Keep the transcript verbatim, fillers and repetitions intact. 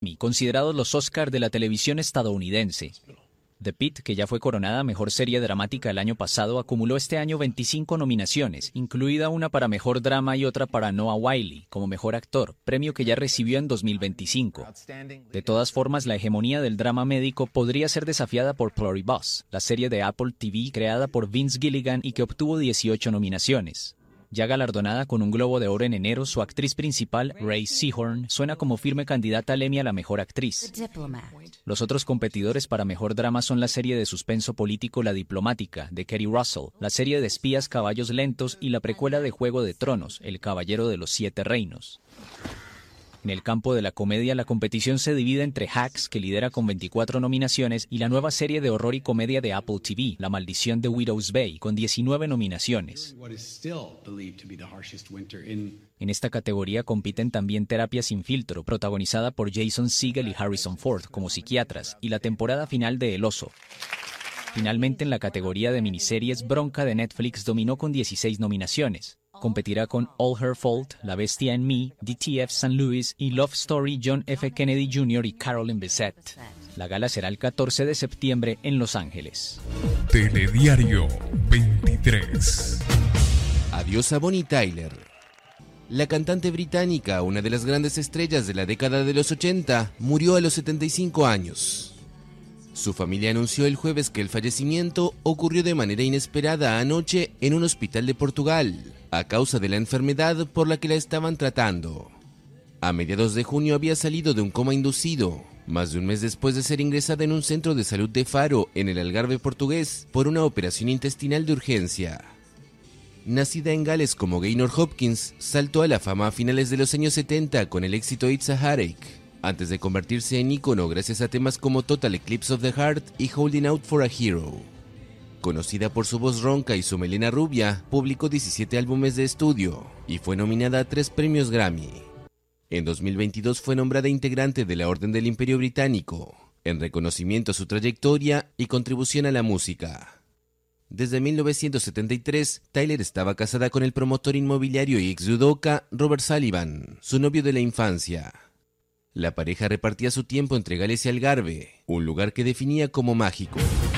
Emmy, considerados los Oscar de la televisión estadounidense. The Pitt, que ya fue coronada Mejor Serie Dramática el año pasado, acumuló este año veinticinco nominaciones, incluida una para Mejor Drama y otra para Noah Wyle como Mejor Actor, premio que ya recibió en dos mil veinticinco. De todas formas, la hegemonía del drama médico podría ser desafiada por Pluribus, la serie de Apple T V creada por Vince Gilligan y que obtuvo dieciocho nominaciones. Ya galardonada con un Globo de Oro en enero, su actriz principal, Ray Seahorn, suena como firme candidata al Emmy a la mejor actriz. Los otros competidores para mejor drama son la serie de suspenso político La Diplomática, de Kerry Russell, la serie de espías Caballos Lentos y la precuela de Juego de Tronos, El Caballero de los Siete Reinos. En el campo de la comedia, la competición se divide entre Hacks, que lidera con veinticuatro nominaciones, y la nueva serie de horror y comedia de Apple T V, La Maldición de Widow's Bay, con diecinueve nominaciones. En esta categoría compiten también Terapia sin filtro, protagonizada por Jason Segel y Harrison Ford como psiquiatras, y la temporada final de El Oso. Finalmente, en la categoría de miniseries, Bronca de Netflix dominó con dieciséis nominaciones. Competirá con All Her Fault, La Bestia en Mí, D T F Saint Louis y Love Story John F. Kennedy junior y Carolyn Bessette. La gala será el catorce de septiembre en Los Ángeles. Telediario veintitrés. Adiós a Bonnie Tyler. La cantante británica, una de las grandes estrellas de la década de los ochenta, murió a los setenta y cinco años. Su familia anunció el jueves que el fallecimiento ocurrió de manera inesperada anoche en un hospital de Portugal, a causa de la enfermedad por la que la estaban tratando. A mediados de junio había salido de un coma inducido, más de un mes después de ser ingresada en un centro de salud de Faro, en el Algarve portugués, por una operación intestinal de urgencia. Nacida en Gales como Gaynor Hopkins, saltó a la fama a finales de los años setenta con el éxito It's a Heartache, antes de convertirse en ícono gracias a temas como Total Eclipse of the Heart y Holding Out for a Hero. Conocida por su voz ronca y su melena rubia, publicó diecisiete álbumes de estudio y fue nominada a tres premios Grammy. En dos mil veintidós fue nombrada integrante de la Orden del Imperio Británico, en reconocimiento a su trayectoria y contribución a la música. Desde mil novecientos setenta y tres, Tyler estaba casada con el promotor inmobiliario y ex judoka Robert Sullivan, su novio de la infancia. La pareja repartía su tiempo entre Gales y Algarve, un lugar que definía como mágico.